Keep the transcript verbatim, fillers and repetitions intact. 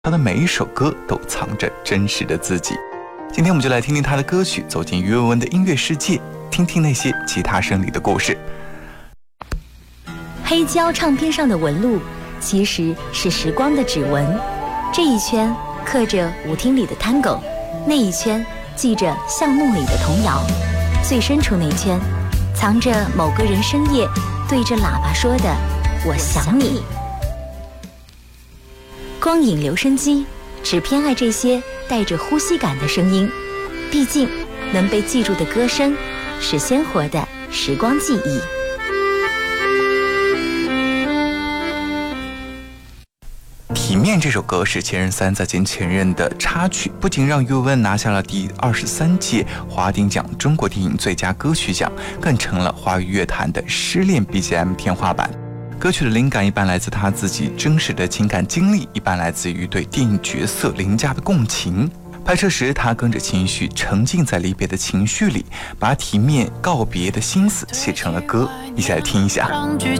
他的每一首歌都藏着真实的自己。今天我们就来听听他的歌曲，走进于文文的音乐世界，听听那些吉他声里的故事。 黑胶唱片上的纹路其实是时光的指纹，这一圈刻着舞厅里的探戈，那一圈记着巷弄里的童谣，最深处那圈藏着某个人深夜对着喇叭说的我想你。光影留声机只偏爱这些带着呼吸感的声音，毕竟能被记住的歌声是鲜活的时光记忆。 体面这首歌是前任三再见前任的插曲，不仅让于文文拿下了第二十三届华鼎奖中国电影最佳歌曲奖，更成了华语乐坛的失恋 B G M 天花板。歌曲的灵感一般来自他自己真实的情感经历，一般来自于对电影角色凌驾的共情。拍摄时他跟着情绪沉浸在离别的情绪里，把体面告别的心思写成了歌，一起来听一下。 让剧